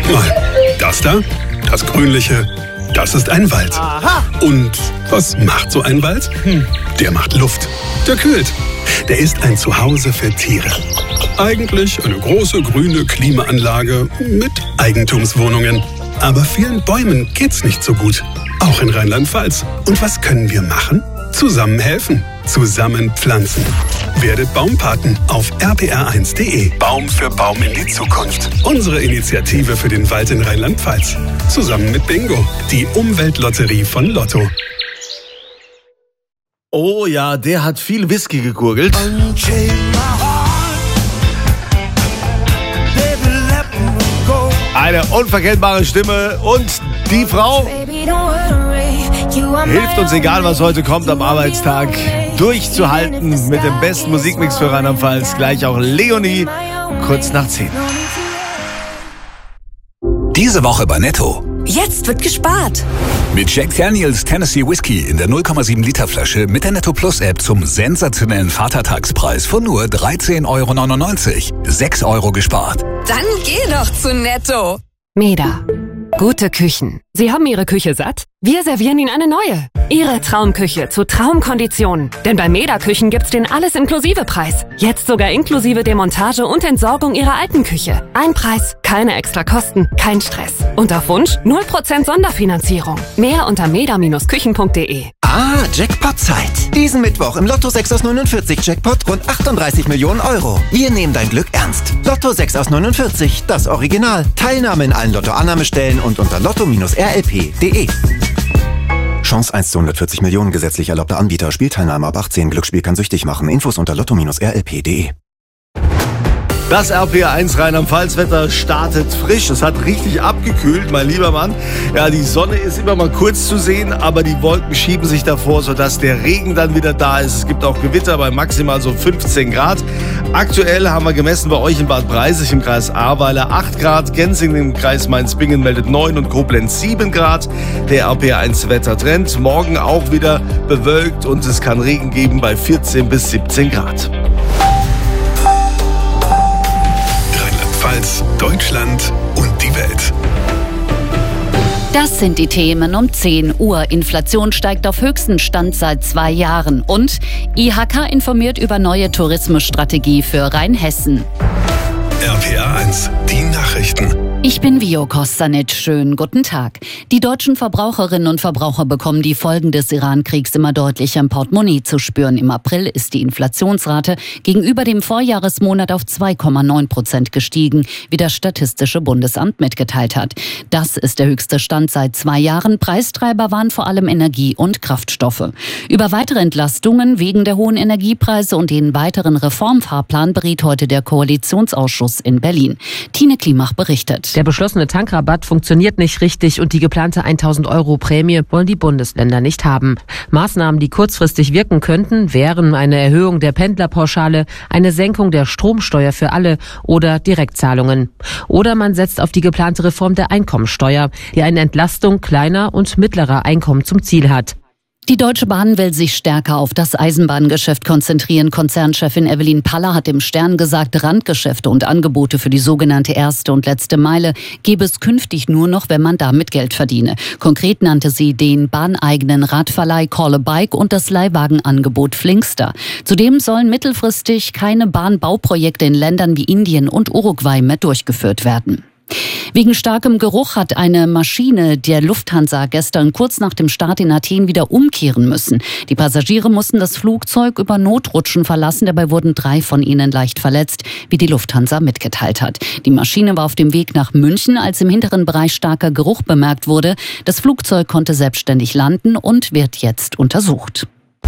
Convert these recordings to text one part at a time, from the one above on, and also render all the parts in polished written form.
Mal das da, das Grünliche, das ist ein Wald. Aha. Und was macht so ein Wald? Der macht Luft, der kühlt. Der ist ein Zuhause für Tiere. Eigentlich eine große grüne Klimaanlage mit Eigentumswohnungen. Aber vielen Bäumen geht's nicht so gut. Auch in Rheinland-Pfalz. Und was können wir machen? Zusammen helfen. Zusammen pflanzen. Werdet Baumpaten auf rpr1.de. Baum für Baum in die Zukunft. Unsere Initiative für den Wald in Rheinland-Pfalz. Zusammen mit Bingo, die Umweltlotterie von Lotto. Oh ja, der hat viel Whisky gegurgelt. Eine unverkennbare Stimme und die Frau hilft uns, egal was heute kommt am Arbeitstag, durchzuhalten mit dem besten Musikmix für Rheinland-Pfalz. Gleich auch Leonie, kurz nach 10. Diese Woche bei Netto. Jetzt wird gespart. Mit Jack Daniels Tennessee Whiskey in der 0,7 Liter Flasche mit der Netto Plus App zum sensationellen Vatertagspreis von nur 13,99 €. 6 € gespart. Dann geh doch zu Netto. Meda. Gute Küchen. Sie haben Ihre Küche satt? Wir servieren Ihnen eine neue. Ihre Traumküche zu Traumkonditionen. Denn bei Meda Küchen gibt's den Alles-Inklusive-Preis. Jetzt sogar inklusive Demontage und Entsorgung Ihrer alten Küche. Ein Preis, keine extra Kosten, kein Stress. Und auf Wunsch 0% Sonderfinanzierung. Mehr unter meda-küchen.de. Ah, Jackpot-Zeit. Diesen Mittwoch im Lotto 6 aus 49 Jackpot rund 38 Millionen €. Wir nehmen dein Glück ernst. Lotto 6 aus 49, das Original. Teilnahme in allen Lotto-Annahmestellen und unter lotto-rlp.de. Chance 1 zu 140 Millionen, gesetzlich erlaubter Anbieter. Spielteilnahme ab 18. Glücksspiel kann süchtig machen. Infos unter lotto-rlp.de. Das RPR1 Rheinland-Pfalz-Wetter startet frisch. Es hat richtig abgekühlt, mein lieber Mann. Ja, die Sonne ist immer mal kurz zu sehen, aber die Wolken schieben sich davor, sodass der Regen dann wieder da ist. Es gibt auch Gewitter bei maximal so 15 Grad. Aktuell haben wir gemessen bei euch in Bad Breisig im Kreis Ahrweiler 8 Grad. Genzingen im Kreis Mainz-Bingen meldet 9 und Koblenz 7 Grad. Der RPR1-Wettertrend. Morgen auch wieder bewölkt und es kann Regen geben bei 14 bis 17 Grad. Deutschland und die Welt. Das sind die Themen um 10 Uhr. Inflation steigt auf höchsten Stand seit 2 Jahren. Und IHK informiert über neue Tourismusstrategie für Rheinhessen. RPR1, die Nachrichten. Ich bin Vio Kostanic. Schönen guten Tag. Die deutschen Verbraucherinnen und Verbraucher bekommen die Folgen des Iran-Kriegs immer deutlicher im Portemonnaie zu spüren. Im April ist die Inflationsrate gegenüber dem Vorjahresmonat auf 2,9% gestiegen, wie das Statistische Bundesamt mitgeteilt hat. Das ist der höchste Stand seit 2 Jahren. Preistreiber waren vor allem Energie und Kraftstoffe. Über weitere Entlastungen wegen der hohen Energiepreise und den weiteren Reformfahrplan beriet heute der Koalitionsausschuss in Berlin. Tine Klimach berichtet. Der beschlossene Tankrabatt funktioniert nicht richtig und die geplante 1.000 € Prämie wollen die Bundesländer nicht haben. Maßnahmen, die kurzfristig wirken könnten, wären eine Erhöhung der Pendlerpauschale, eine Senkung der Stromsteuer für alle oder Direktzahlungen. Oder man setzt auf die geplante Reform der Einkommensteuer, die eine Entlastung kleiner und mittlerer Einkommen zum Ziel hat. Die Deutsche Bahn will sich stärker auf das Eisenbahngeschäft konzentrieren. Konzernchefin Evelyn Paller hat im Stern gesagt, Randgeschäfte und Angebote für die sogenannte erste und letzte Meile gäbe es künftig nur noch, wenn man damit Geld verdiene. Konkret nannte sie den bahneigenen Radverleih Call a Bike und das Leihwagenangebot Flinkster. Zudem sollen mittelfristig keine Bahnbauprojekte in Ländern wie Indien und Uruguay mehr durchgeführt werden. Wegen starkem Geruch hat eine Maschine der Lufthansa gestern kurz nach dem Start in Athen wieder umkehren müssen. Die Passagiere mussten das Flugzeug über Notrutschen verlassen. Dabei wurden 3 von ihnen leicht verletzt, wie die Lufthansa mitgeteilt hat. Die Maschine war auf dem Weg nach München, als im hinteren Bereich starker Geruch bemerkt wurde. Das Flugzeug konnte selbstständig landen und wird jetzt untersucht.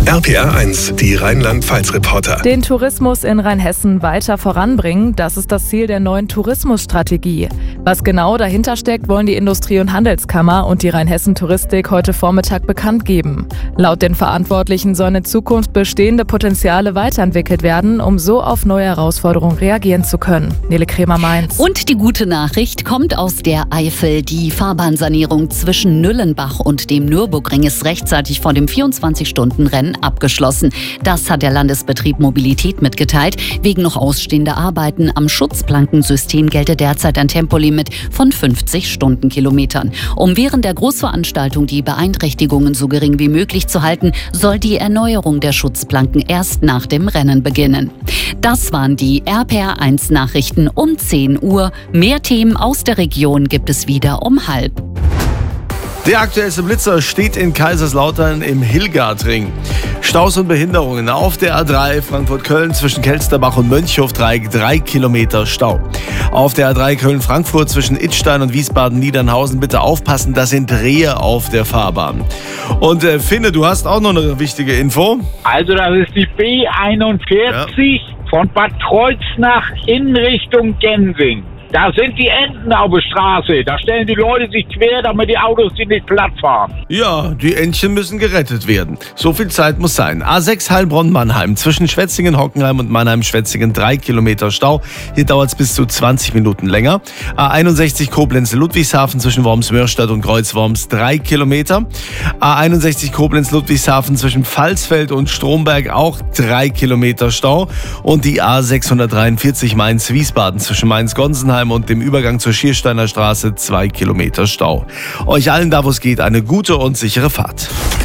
RPR1, die Rheinland-Pfalz-Reporter. Den Tourismus in Rheinhessen weiter voranbringen, das ist das Ziel der neuen Tourismusstrategie. Was genau dahinter steckt, wollen die Industrie- und Handelskammer und die Rheinhessen-Touristik heute Vormittag bekannt geben. Laut den Verantwortlichen sollen in Zukunft bestehende Potenziale weiterentwickelt werden, um so auf neue Herausforderungen reagieren zu können. Nele Kremer, Mainz. Und die gute Nachricht kommt aus der Eifel. Die Fahrbahnsanierung zwischen Nüllenbach und dem Nürburgring ist rechtzeitig vor dem 24-Stunden-Rennen abgeschlossen. Das hat der Landesbetrieb Mobilität mitgeteilt. Wegen noch ausstehender Arbeiten am Schutzplankensystem gelte derzeit ein Tempolimit Tempolimit von 50 Stundenkilometern. Um während der Großveranstaltung die Beeinträchtigungen so gering wie möglich zu halten, soll die Erneuerung der Schutzplanken erst nach dem Rennen beginnen. Das waren die RPR1 Nachrichten um 10 Uhr. Mehr Themen aus der Region gibt es wieder um 12:30. Der aktuellste Blitzer steht in Kaiserslautern im Hillgartring. Staus und Behinderungen auf der A3 Frankfurt-Köln zwischen Kelsterbach und Mönchhofdreieck 3 Kilometer Stau. Auf der A3 Köln-Frankfurt zwischen Idstein und Wiesbaden-Niedernhausen bitte aufpassen, da sind Rehe auf der Fahrbahn. Und Finne, du hast auch noch eine wichtige Info. Also das ist die B41 von Bad Kreuznach in Richtung Gensing. Da sind die Enten auf der Straße. Da stellen die Leute sich quer, damit die Autos die nicht platt fahren. Ja, die Entchen müssen gerettet werden. So viel Zeit muss sein. A6 Heilbronn-Mannheim zwischen Schwetzingen, Hockenheim und Mannheim-Schwetzingen 3 Kilometer Stau. Hier dauert es bis zu 20 Minuten länger. A61 Koblenz-Ludwigshafen zwischen Worms-Mörstadt und Kreuz-Worms 3 Kilometer. A61 Koblenz-Ludwigshafen zwischen Pfalzfeld und Stromberg auch 3 Kilometer Stau. Und die A643 Mainz-Wiesbaden zwischen Mainz-Gonsenheim und dem Übergang zur Schiersteiner Straße 2 Kilometer Stau. Euch allen da, wo es geht, eine gute und sichere Fahrt.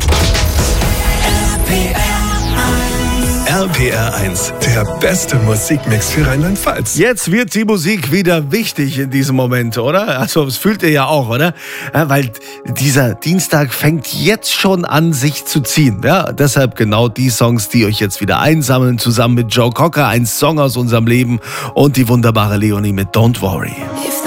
RPR1, der beste Musikmix für Rheinland-Pfalz. Jetzt wird die Musik wieder wichtig in diesem Moment, oder? Also das fühlt ihr ja auch, oder? Ja, weil dieser Dienstag fängt jetzt schon an, sich zu ziehen. Ja, deshalb genau die Songs, die euch jetzt wieder einsammeln, zusammen mit Joe Cocker, ein Song aus unserem Leben und die wunderbare Leonie mit Don't Worry.